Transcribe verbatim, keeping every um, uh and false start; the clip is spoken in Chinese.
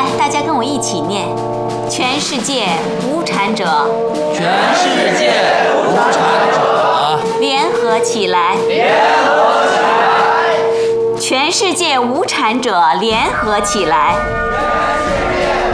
来，大家跟我一起念：全世界无产者， 全世界无产者， 联合起来， 联合起来， 全世界无产者联合起来。 全世界